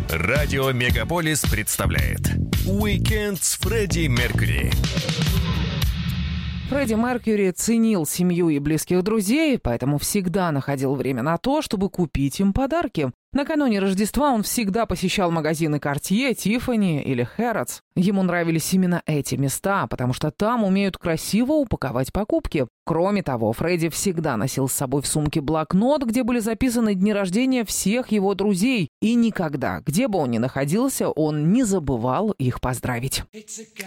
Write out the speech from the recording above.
Радио Мегаполис представляет «Уикенд с Фредди Меркьюри». Фредди Меркьюри ценил семью и близких друзей, поэтому всегда находил время на то, чтобы купить им подарки. Накануне Рождества он всегда посещал магазины Cartier, Tiffany или Harrods. Ему нравились именно эти места, потому что там умеют красиво упаковать покупки. Кроме того, Фредди всегда носил с собой в сумке блокнот, где были записаны дни рождения всех его друзей. И никогда, где бы он ни находился, он не забывал их поздравить.